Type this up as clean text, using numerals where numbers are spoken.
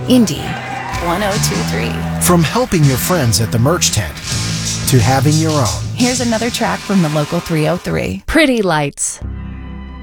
Indy 1023. From helping your friends at the merch tent to having your own. Here's another track from the local 303. Pretty Lights.